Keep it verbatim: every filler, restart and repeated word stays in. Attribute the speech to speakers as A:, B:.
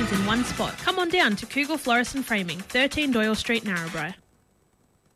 A: needs in one spot. Come on down to Cougar Florist and Framing, thirteen Doyle Street, Narrabri.